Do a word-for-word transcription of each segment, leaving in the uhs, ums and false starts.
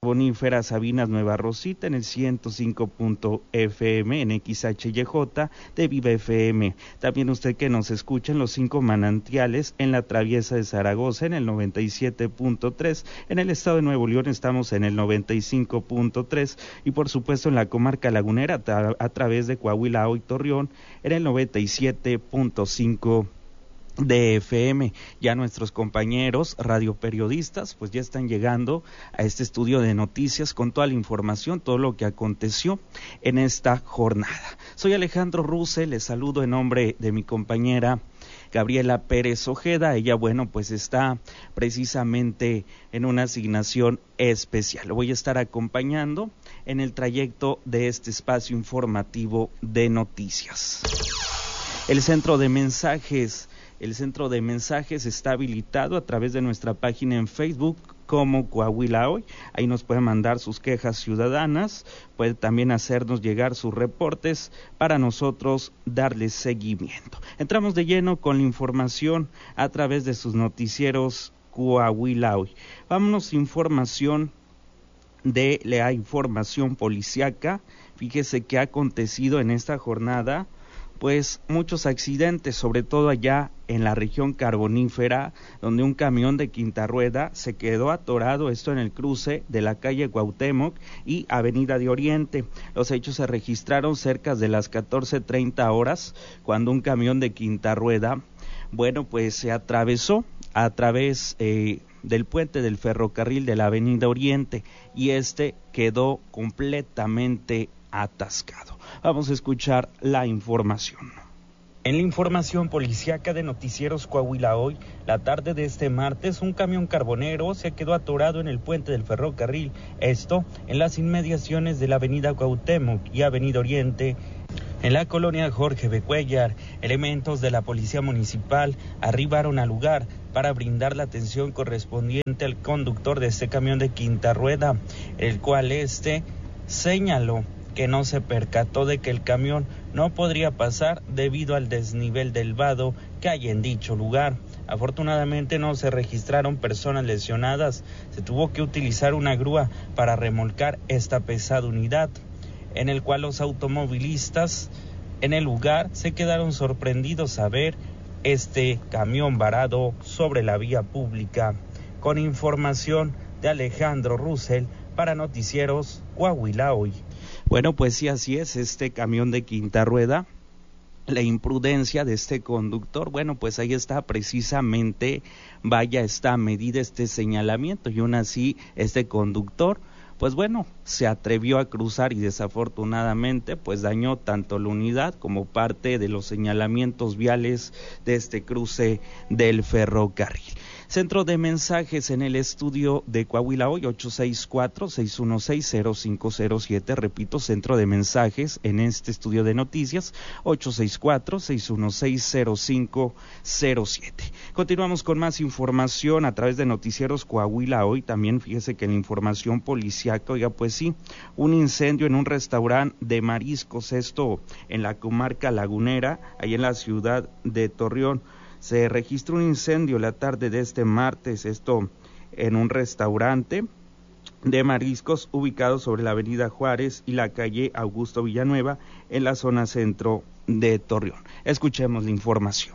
carbonífera Sabinas Nueva Rosita en el ciento cinco punto F M, en X H Y J de Viva F M. También usted que nos escucha en los cinco manantiales, en la Traviesa de Zaragoza en el noventa y siete punto tres, en el estado de Nuevo León estamos en el noventa y cinco punto tres y por supuesto en la comarca lagunera a, tra- a través de Coahuila y Torreón en el noventa y siete punto cinco de F M. Ya nuestros compañeros radioperiodistas pues ya están llegando a este estudio de noticias con toda la información, todo lo que aconteció en esta jornada. Soy Alejandro Ruse, les saludo en nombre de mi compañera Gabriela Pérez Ojeda. Ella, bueno, pues está precisamente en una asignación especial. Lo voy a estar acompañando en el trayecto de este espacio informativo de noticias. El centro de mensajes El centro de mensajes está habilitado a través de nuestra página en Facebook como Coahuila Hoy. Ahí nos puede mandar sus quejas ciudadanas, puede también hacernos llegar sus reportes para nosotros darles seguimiento. Entramos de lleno con la información a través de sus noticieros Coahuila Hoy. Vámonos información de la información policiaca. Fíjese que ha acontecido en esta jornada pues muchos accidentes, sobre todo allá en la región carbonífera, donde un camión de quinta rueda se quedó atorado, esto en el cruce de la calle Cuauhtémoc y Avenida de Oriente. Los hechos se registraron cerca de las catorce treinta horas, cuando un camión de quinta rueda, bueno, pues se atravesó a través eh, del puente del ferrocarril de la Avenida Oriente y este quedó completamente atascado. Vamos a escuchar la información. En la información policíaca de Noticieros Coahuila Hoy, la tarde de este martes, un camión carbonero se quedó atorado en el puente del ferrocarril, esto en las inmediaciones de la Avenida Cuauhtémoc y Avenida Oriente, en la colonia Jorge B. Cuellar. Elementos de la Policía Municipal arribaron al lugar para brindar la atención correspondiente al conductor de este camión de quinta rueda, el cual este señaló que no se percató de que el camión no podría pasar debido al desnivel del vado que hay en dicho lugar. Afortunadamente no se registraron personas lesionadas, se tuvo que utilizar una grúa para remolcar esta pesada unidad, en el cual los automovilistas en el lugar se quedaron sorprendidos a ver este camión varado sobre la vía pública. Con información de Alejandro Russell para Noticieros Coahuila Hoy. Bueno, pues sí, así es, este camión de quinta rueda, la imprudencia de este conductor, bueno, pues ahí está precisamente, vaya, está medida este señalamiento, y aún así este conductor, pues bueno, se atrevió a cruzar y desafortunadamente pues dañó tanto la unidad como parte de los señalamientos viales de este cruce del ferrocarril. Centro de mensajes en el estudio de Coahuila Hoy, ocho seis cuatro, seis uno seis, cero cinco cero siete, repito, centro de mensajes en este estudio de noticias, ocho seis cuatro, seis uno seis, cero cinco cero siete. Continuamos con más información a través de Noticieros Coahuila Hoy. También fíjese que en la información policiaca, oiga, pues sí, un incendio en un restaurante de mariscos, esto en la comarca lagunera, ahí en la ciudad de Torreón. Se registró un incendio la tarde de este martes, esto en un restaurante de mariscos ubicado sobre la avenida Juárez y la calle Augusto Villanueva en la zona centro de Torreón. Escuchemos la información.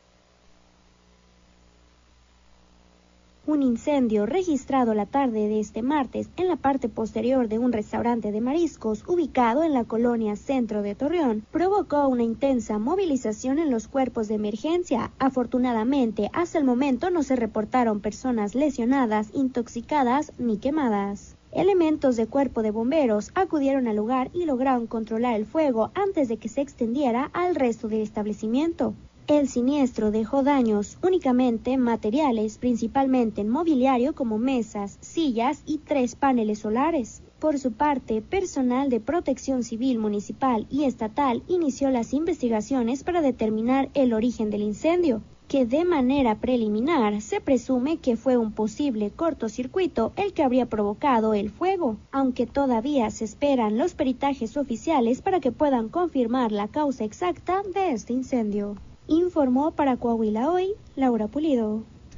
Un incendio registrado la tarde de este martes en la parte posterior de un restaurante de mariscos ubicado en la colonia Centro de Torreón provocó una intensa movilización en los cuerpos de emergencia. Afortunadamente, hasta el momento no se reportaron personas lesionadas, intoxicadas ni quemadas. Elementos de cuerpo de bomberos acudieron al lugar y lograron controlar el fuego antes de que se extendiera al resto del establecimiento. El siniestro dejó daños únicamente materiales, principalmente en mobiliario como mesas, sillas y tres paneles solares. Por su parte, personal de Protección Civil Municipal y Estatal inició las investigaciones para determinar el origen del incendio, que de manera preliminar se presume que fue un posible cortocircuito el que habría provocado el fuego, aunque todavía se esperan los peritajes oficiales para que puedan confirmar la causa exacta de este incendio. Informó para Coahuila Hoy, Laura Pulido.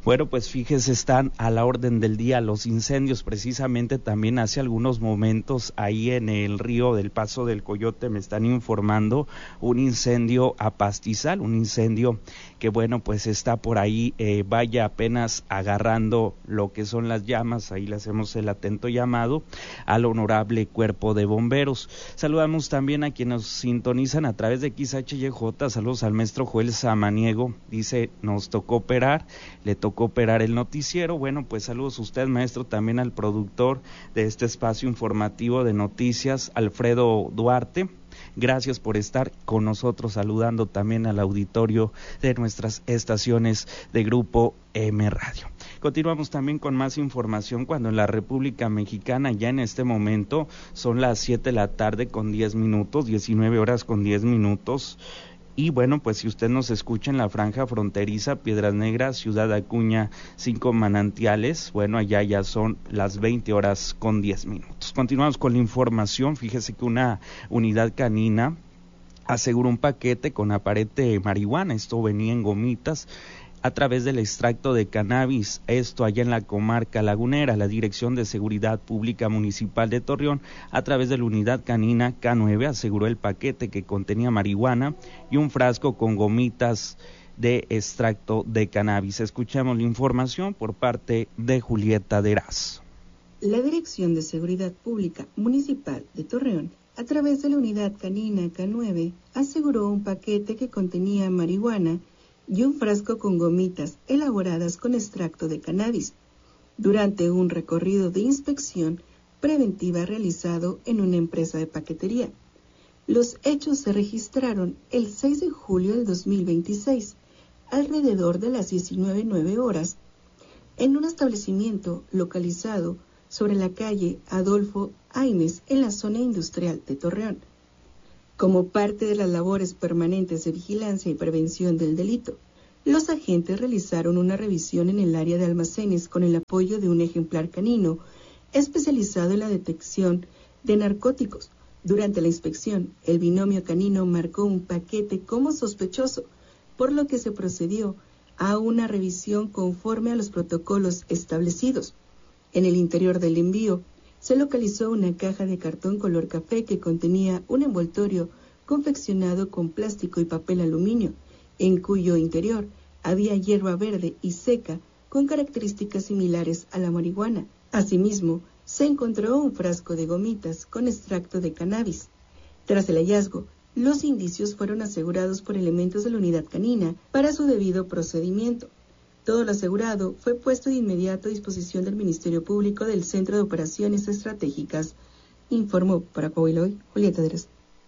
Bueno, pues fíjese, están a la orden del día los incendios. Precisamente también hace algunos momentos ahí en el río del Paso del Coyote me están informando un incendio a pastizal, un incendio que bueno, pues está por ahí, eh, vaya apenas agarrando lo que son las llamas. Ahí le hacemos el atento llamado al honorable Cuerpo de Bomberos. Saludamos también a quienes nos sintonizan a través de X H Y J. Saludos al maestro Joel Samaniego, dice, nos tocó operar, le tocó operar el noticiero. Bueno, pues saludos a usted, maestro, también al productor de este espacio informativo de noticias, Alfredo Duarte. Gracias por estar con nosotros, saludando también al auditorio de nuestras estaciones de Grupo M Radio. Continuamos también con más información cuando en la República Mexicana ya en este momento son las siete de la tarde con diez minutos, diecinueve horas con diez minutos. Y bueno, pues si usted nos escucha en la franja fronteriza, Piedras Negras, Ciudad Acuña, Cinco Manantiales, bueno, allá ya son las veinte horas con diez minutos. Continuamos con la información. Fíjese que una unidad canina aseguró un paquete con aparente marihuana, esto venía en gomitas, a través del extracto de cannabis, esto allá en la comarca lagunera. La Dirección de Seguridad Pública Municipal de Torreón, a través de la unidad canina K nueve, aseguró el paquete que contenía marihuana y un frasco con gomitas de extracto de cannabis. Escuchamos la información por parte de Julieta Deraz. La Dirección de Seguridad Pública Municipal de Torreón, a través de la unidad canina K nueve, aseguró un paquete que contenía marihuana y un frasco con gomitas elaboradas con extracto de cannabis, durante un recorrido de inspección preventiva realizado en una empresa de paquetería. Los hechos se registraron el seis de julio del dos mil veintiséis, alrededor de las diecinueve nueve horas, en un establecimiento localizado sobre la calle Adolfo Aimes, en la zona industrial de Torreón. Como parte de las labores permanentes de vigilancia y prevención del delito, los agentes realizaron una revisión en el área de almacenes con el apoyo de un ejemplar canino especializado en la detección de narcóticos. Durante la inspección, el binomio canino marcó un paquete como sospechoso, por lo que se procedió a una revisión conforme a los protocolos establecidos. En el interior del envío, se localizó una caja de cartón color café que contenía un envoltorio confeccionado con plástico y papel aluminio, en cuyo interior había hierba verde y seca con características similares a la marihuana. Asimismo, se encontró un frasco de gomitas con extracto de cannabis. Tras el hallazgo, los indicios fueron asegurados por elementos de la unidad canina para su debido procedimiento. Todo lo asegurado fue puesto de inmediato a disposición del Ministerio Público del Centro de Operaciones Estratégicas, informó para Coahuila Julieta Deraz.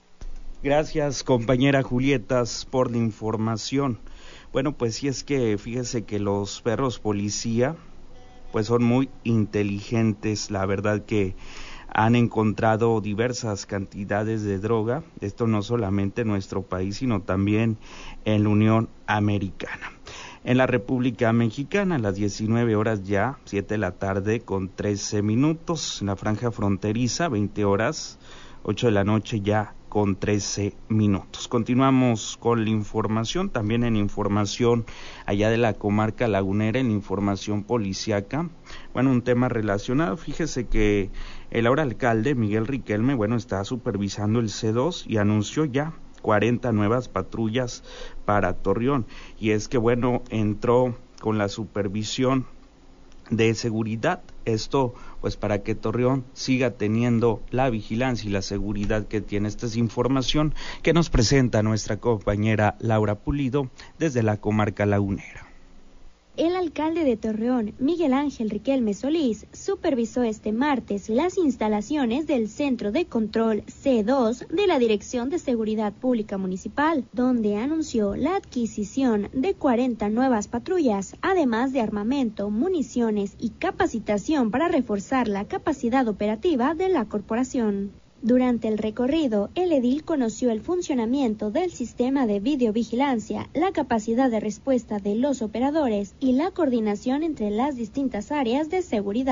Gracias, compañera Julieta, por la información. Bueno, pues sí, es que fíjese que los perros policía pues son muy inteligentes, la verdad que han encontrado diversas cantidades de droga, esto no solamente en nuestro país, sino también en la Unión Americana. En la República Mexicana, a las diecinueve horas ya, siete de la tarde con trece minutos, en la franja fronteriza, veinte horas, ocho de la noche ya con trece minutos. Continuamos con la información, también en información allá de la comarca lagunera, en información policiaca. Bueno, un tema relacionado, fíjese que el ahora alcalde Miguel Riquelme, bueno, está supervisando el C dos y anunció ya cuarenta nuevas patrullas para Torreón. Y es que, bueno, entró con la supervisión de seguridad, esto pues para que Torreón siga teniendo la vigilancia y la seguridad que tiene. Esta es información que nos presenta nuestra compañera Laura Pulido desde la comarca lagunera. El alcalde de Torreón, Miguel Ángel Riquelme Solís, supervisó este martes las instalaciones del Centro de Control C dos de la Dirección de Seguridad Pública Municipal, donde anunció la adquisición de cuarenta nuevas patrullas, además de armamento, municiones y capacitación para reforzar la capacidad operativa de la corporación. Durante el recorrido, el edil conoció el funcionamiento del sistema de videovigilancia, la capacidad de respuesta de los operadores y la coordinación entre las distintas áreas de seguridad.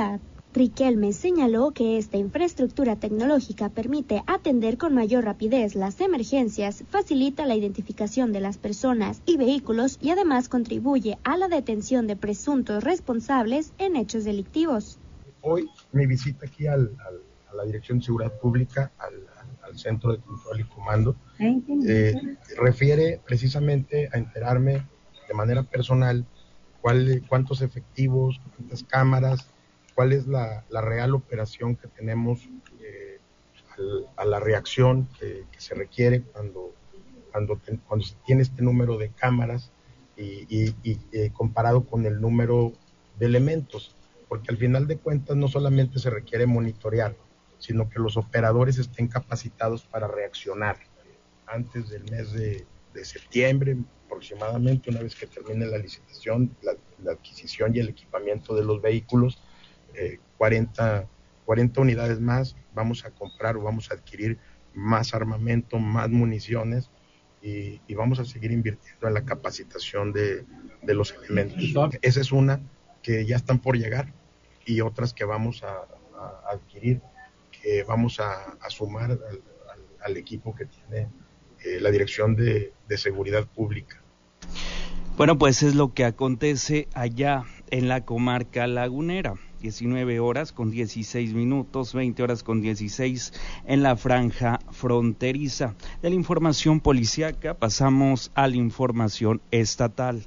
Riquelme señaló que esta infraestructura tecnológica permite atender con mayor rapidez las emergencias, facilita la identificación de las personas y vehículos y además contribuye a la detención de presuntos responsables en hechos delictivos. Hoy mi visita aquí al, al, a la Dirección de Seguridad Pública, al, al, al Centro de Control y Comando, eh, refiere precisamente a enterarme de manera personal cuál, cuántos efectivos, cuántas cámaras, cuál es la, la real operación que tenemos eh, al, a la reacción que, que se requiere cuando, cuando, te, cuando se tiene este número de cámaras y, y, y eh, comparado con el número de elementos, porque al final de cuentas no solamente se requiere monitorear, sino que los operadores estén capacitados para reaccionar antes del mes de, de septiembre, aproximadamente, una vez que termine la licitación, la, la adquisición y el equipamiento de los vehículos. Eh, cuarenta, cuarenta unidades más, vamos a comprar o vamos a adquirir más armamento, más municiones y, y vamos a seguir invirtiendo en la capacitación de, de los elementos. Esa es una que ya están por llegar y otras que vamos a, a adquirir, que vamos a, a sumar al, al, al equipo que tiene eh, la Dirección de, de Seguridad Pública. Bueno, pues es lo que acontece allá en la comarca lagunera. diecinueve horas con dieciséis minutos, veinte horas con dieciséis en la franja fronteriza. De la información policíaca pasamos a la información estatal.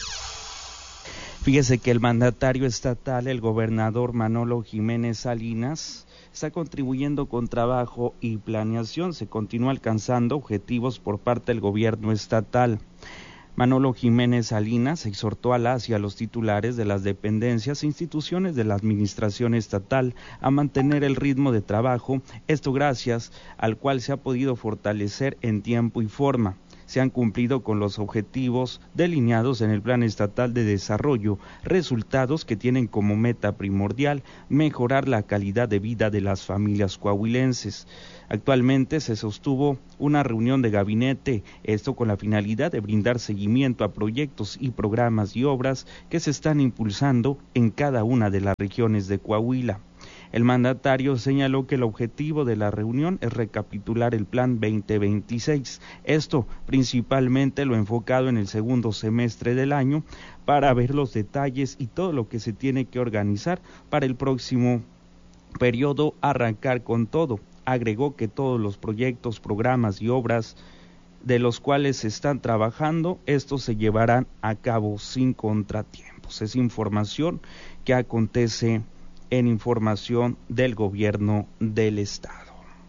Fíjese que el mandatario estatal, el gobernador Manolo Jiménez Salinas, está contribuyendo con trabajo y planeación. Se continúa alcanzando objetivos por parte del gobierno estatal. Manolo Jiménez Salinas exhortó a las y a los titulares de las dependencias e instituciones de la administración estatal a mantener el ritmo de trabajo, esto gracias al cual se ha podido fortalecer en tiempo y forma. Se han cumplido con los objetivos delineados en el Plan Estatal de Desarrollo, resultados que tienen como meta primordial mejorar la calidad de vida de las familias coahuilenses. Actualmente se sostuvo una reunión de gabinete, esto con la finalidad de brindar seguimiento a proyectos y programas y obras que se están impulsando en cada una de las regiones de Coahuila. El mandatario señaló que el objetivo de la reunión es recapitular el Plan veinte veintiséis, esto principalmente lo enfocado en el segundo semestre del año, para ver los detalles y todo lo que se tiene que organizar para el próximo periodo, arrancar con todo. Agregó que todos los proyectos, programas y obras de los cuales se están trabajando, estos se llevarán a cabo sin contratiempos. Es información que acontece en información del gobierno del estado.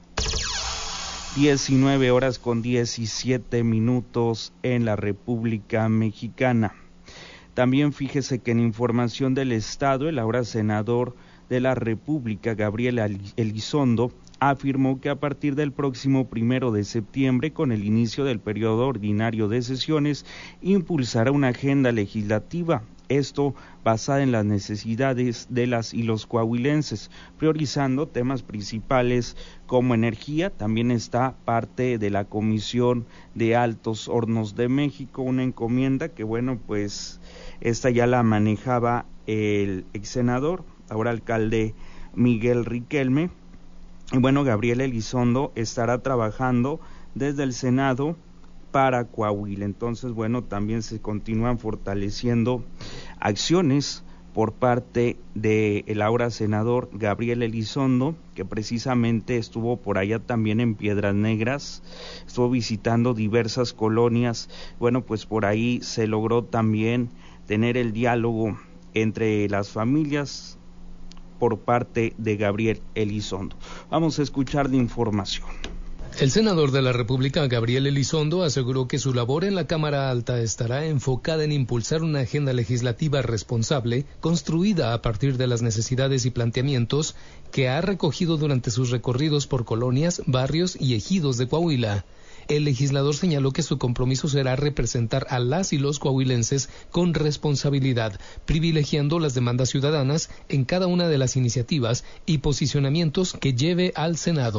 diecinueve horas con diecisiete minutos en la República Mexicana. También fíjese que en información del estado, el ahora senador de la República, Gabriel Elizondo, afirmó que a partir del próximo primero de septiembre, con el inicio del periodo ordinario de sesiones, impulsará una agenda legislativa, esto basada en las necesidades de las y los coahuilenses, priorizando temas principales como energía. También está parte de la Comisión de Altos Hornos de México, una encomienda que, bueno, pues esta ya la manejaba el ex senador, ahora alcalde Miguel Riquelme. Y bueno, Gabriel Elizondo estará trabajando desde el Senado para Coahuila. Entonces, bueno, también se continúan fortaleciendo acciones por parte del ahora senador Gabriel Elizondo, que precisamente estuvo por allá también en Piedras Negras, estuvo visitando diversas colonias. Bueno, pues por ahí se logró también tener el diálogo entre las familias por parte de Gabriel Elizondo. Vamos a escuchar la información. El senador de la República, Gabriel Elizondo, aseguró que su labor en la Cámara Alta estará enfocada en impulsar una agenda legislativa responsable, construida a partir de las necesidades y planteamientos que ha recogido durante sus recorridos por colonias, barrios y ejidos de Coahuila. El legislador señaló que su compromiso será representar a las y los coahuilenses con responsabilidad, privilegiando las demandas ciudadanas en cada una de las iniciativas y posicionamientos que lleve al Senado.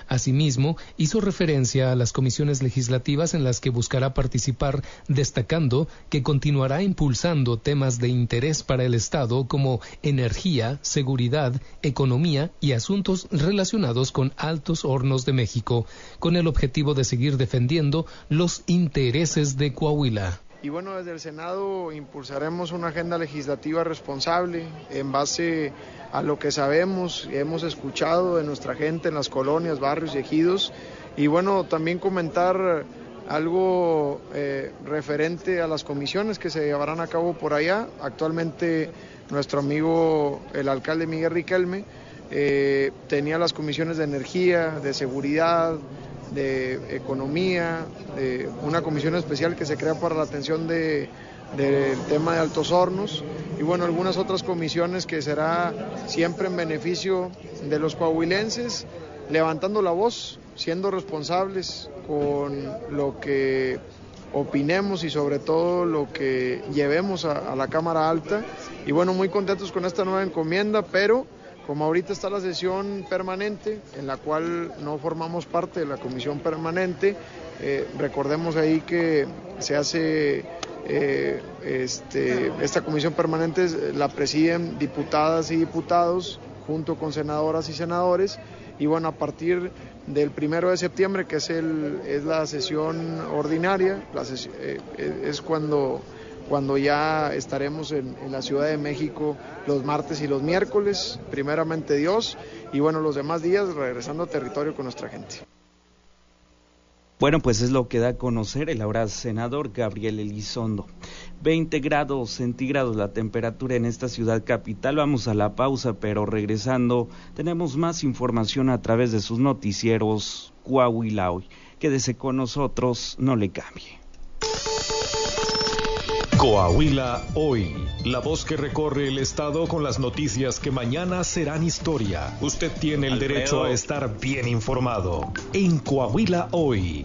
Asimismo, hizo referencia a las comisiones legislativas en las que buscará participar, destacando que continuará impulsando temas de interés para el Estado como energía, seguridad, economía y asuntos relacionados con Altos Hornos de México, con el objetivo de seguir defendiendo los intereses de Coahuila. Y bueno, desde el Senado impulsaremos una agenda legislativa responsable en base a lo que sabemos y hemos escuchado de nuestra gente en las colonias, barrios y ejidos. Y bueno, también comentar algo eh, referente a las comisiones que se llevarán a cabo por allá. Actualmente nuestro amigo el alcalde Miguel Riquelme eh, tenía las comisiones de energía, de seguridad, de economía, de una comisión especial que se crea para la atención de, del tema de Altos Hornos y bueno, algunas otras comisiones que será siempre en beneficio de los coahuilenses, levantando la voz, siendo responsables con lo que opinemos y sobre todo lo que llevemos a, a la Cámara Alta y bueno, muy contentos con esta nueva encomienda, pero como ahorita está la sesión permanente, en la cual no formamos parte de la comisión permanente, eh, recordemos ahí que se hace, eh, este, esta comisión permanente la presiden diputadas y diputados, junto con senadoras y senadores, y bueno, a partir del primero de septiembre, que es, el, es la sesión ordinaria, la ses- eh, es cuando... cuando ya estaremos en, en la Ciudad de México los martes y los miércoles, primeramente Dios, y bueno, los demás días regresando a territorio con nuestra gente. Bueno, pues es lo que da a conocer el ahora senador Gabriel Elizondo. veinte grados centígrados la temperatura en esta ciudad capital. Vamos a la pausa, pero regresando tenemos más información a través de sus noticieros Coahuila Hoy. Quédese con nosotros, no le cambie. Coahuila Hoy, la voz que recorre el estado con las noticias que mañana serán historia. Usted tiene el Alfredo. derecho a estar bien informado. En Coahuila Hoy.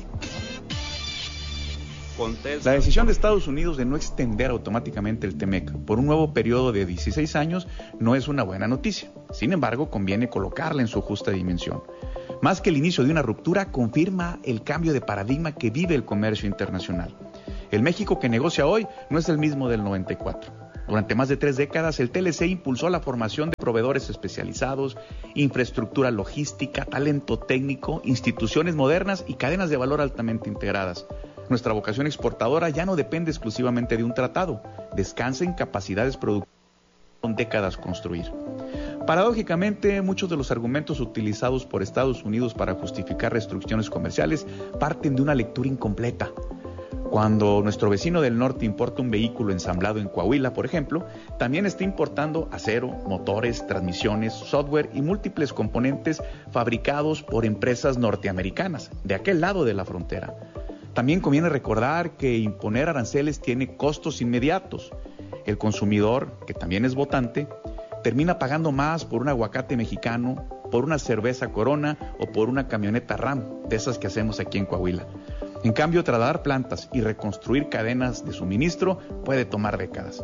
La decisión de Estados Unidos de no extender automáticamente el TEMEC por un nuevo periodo de dieciséis años no es una buena noticia. Sin embargo, conviene colocarla en su justa dimensión. Más que el inicio de una ruptura, confirma el cambio de paradigma que vive el comercio internacional. El México que negocia hoy no es el mismo del noventa y cuatro. Durante más de tres décadas, el T L C impulsó la formación de proveedores especializados, infraestructura logística, talento técnico, instituciones modernas y cadenas de valor altamente integradas. Nuestra vocación exportadora ya no depende exclusivamente de un tratado, descansa en capacidades productivas con décadas construir. Paradójicamente, muchos de los argumentos utilizados por Estados Unidos para justificar restricciones comerciales parten de una lectura incompleta. Cuando nuestro vecino del norte importa un vehículo ensamblado en Coahuila, por ejemplo, también está importando acero, motores, transmisiones, software y múltiples componentes fabricados por empresas norteamericanas, de aquel lado de la frontera. También conviene recordar que imponer aranceles tiene costos inmediatos. El consumidor, que también es votante, termina pagando más por un aguacate mexicano, por una cerveza Corona o por una camioneta Ram, de esas que hacemos aquí en Coahuila. En cambio, trasladar plantas y reconstruir cadenas de suministro puede tomar décadas.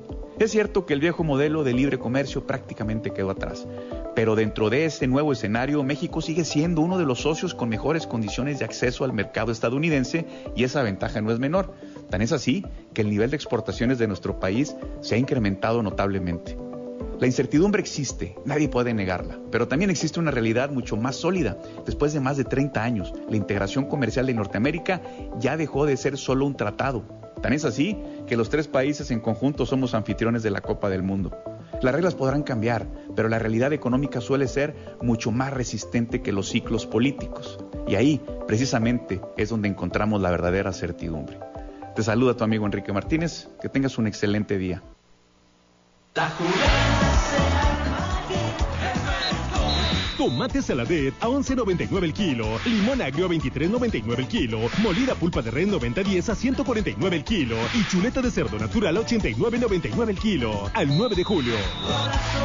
Es cierto que el viejo modelo de libre comercio prácticamente quedó atrás, pero dentro de ese nuevo escenario, México sigue siendo uno de los socios con mejores condiciones de acceso al mercado estadounidense y esa ventaja no es menor. Tan es así que el nivel de exportaciones de nuestro país se ha incrementado notablemente. La incertidumbre existe, nadie puede negarla, pero también existe una realidad mucho más sólida. Después de más de treinta años, la integración comercial de Norteamérica ya dejó de ser solo un tratado. Tan es así que los tres países en conjunto somos anfitriones de la Copa del Mundo. Las reglas podrán cambiar, pero la realidad económica suele ser mucho más resistente que los ciclos políticos. Y ahí, precisamente, es donde encontramos la verdadera certidumbre. Te saluda tu amigo Enrique Martínez, que tengas un excelente día. Tomate saladet a once noventa y nueve el kilo, limón agrio a veintitrés noventa y nueve el kilo, molida pulpa de res noventa diez a ciento cuarenta y nueve el kilo y chuleta de cerdo natural a ochenta y nueve noventa y nueve el kilo. Al nueve de julio.